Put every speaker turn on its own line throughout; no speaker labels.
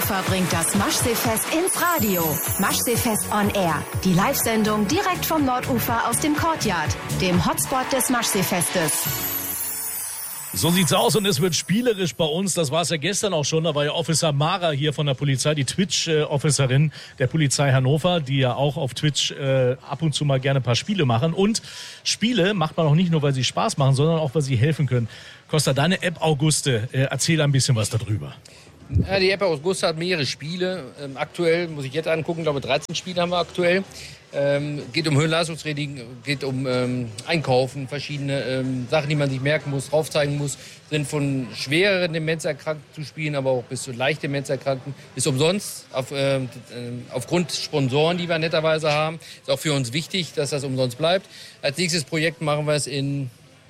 Hannover bringt das Maschseefest ins Radio. Maschseefest on Air. Die Live-Sendung direkt vom Nordufer aus dem Courtyard, dem Hotspot des Maschseefestes.
So sieht's aus und es wird spielerisch bei uns. Das war es ja gestern auch schon. Da war ja Officer Mara hier von der Polizei, die Twitch-Officerin der Polizei Hannover, die ja auch auf Twitch ab und zu mal gerne ein paar Spiele machen. Und Spiele macht man auch nicht nur, weil sie Spaß machen, sondern auch, weil sie helfen können. Costa, deine App Auguste, erzähl ein bisschen was darüber.
Ja, die App Auguste hat mehrere Spiele. Aktuell, muss ich jetzt angucken, glaube 13 Spiele haben wir aktuell. Geht um Höhenleistungstraining, geht um Einkaufen, verschiedene Sachen, die man sich merken muss, draufzeigen muss. Sind von schwereren Demenzerkrankten zu spielen, aber auch bis zu leicht Demenzerkrankten. Ist umsonst, aufgrund Sponsoren, die wir netterweise haben. Ist auch für uns wichtig, dass das umsonst bleibt. Als nächstes Projekt machen wir es in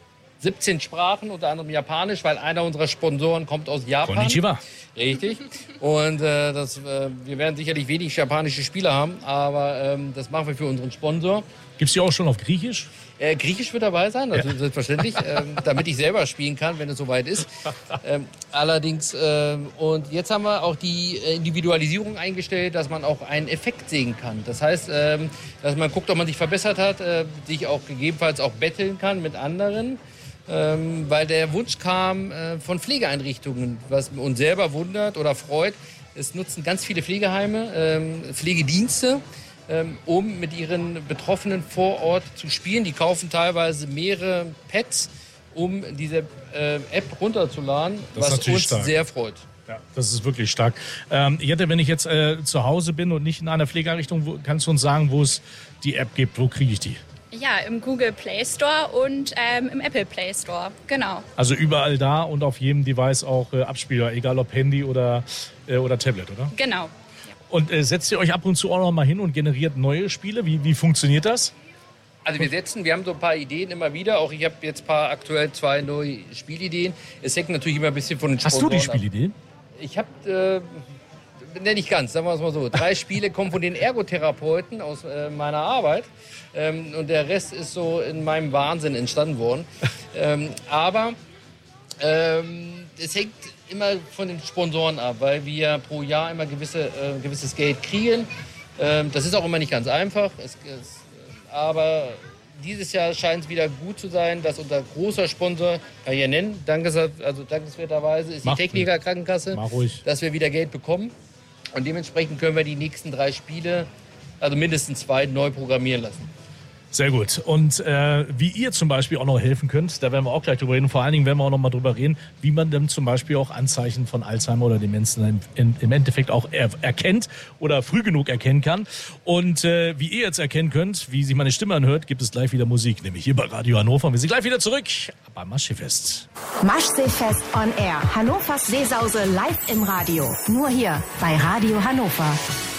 17 Sprachen, unter anderem Japanisch, weil einer unserer Sponsoren kommt aus Japan.
Konnichiwa.
Richtig. Und wir werden sicherlich wenig japanische Spieler haben, aber das machen wir für unseren Sponsor.
Gibt's die auch schon auf Griechisch?
Griechisch wird dabei sein, also selbstverständlich, damit ich selber spielen kann, wenn es soweit ist. Allerdings, und jetzt haben wir auch die Individualisierung eingestellt, dass man auch einen Effekt sehen kann. Das heißt, dass man guckt, ob man sich verbessert hat, sich auch gegebenenfalls auch betteln kann mit anderen. Weil der Wunsch kam von Pflegeeinrichtungen, was uns selber wundert oder freut. Es nutzen ganz viele Pflegeheime, Pflegedienste, um mit ihren Betroffenen vor Ort zu spielen. Die kaufen teilweise mehrere Pads, um diese App runterzuladen, was uns
stark.
Sehr freut.
Ja, das ist wirklich stark. Jette, wenn ich jetzt zu Hause bin und nicht in einer Pflegeeinrichtung, kannst du uns sagen, wo es die App gibt? Wo kriege ich die?
Ja, im Google Play Store und im Apple Play Store, genau.
Also überall da und auf jedem Device auch Abspieler, egal ob Handy oder Tablet, oder?
Genau. Ja.
Und setzt ihr euch ab und zu auch noch mal hin und generiert neue Spiele? Wie funktioniert das?
Also wir haben so ein paar Ideen immer wieder. Auch ich habe jetzt aktuell 2 neue Spielideen. Es hängt natürlich immer ein bisschen von den Sponsoren ab.
Hast du die Spielideen?
Ich habe... nicht ganz, sagen wir es mal so. 3 Spiele kommen von den Ergotherapeuten aus meiner Arbeit und der Rest ist so in meinem Wahnsinn entstanden worden. Aber es hängt immer von den Sponsoren ab, weil wir pro Jahr immer gewisses Geld kriegen. Das ist auch immer nicht ganz einfach, aber dieses Jahr scheint es wieder gut zu sein, dass unser großer Sponsor, kann ich ja nennen, dankenswerterweise, ist die Techniker Krankenkasse, dass wir wieder Geld bekommen. Und dementsprechend können wir die nächsten 3 Spiele, also mindestens 2, neu programmieren lassen.
Sehr gut. Und wie ihr zum Beispiel auch noch helfen könnt, da werden wir auch gleich drüber reden. Vor allen Dingen werden wir auch noch mal drüber reden, wie man dann zum Beispiel auch Anzeichen von Alzheimer oder Demenz im Endeffekt auch erkennt oder früh genug erkennen kann. Und wie ihr jetzt erkennen könnt, wie sich meine Stimme anhört, gibt es gleich wieder Musik, nämlich hier bei Radio Hannover. Wir sind gleich wieder zurück beim Maschseefest.
Maschseefest on Air. Hannovers Seesause live im Radio. Nur hier bei Radio Hannover.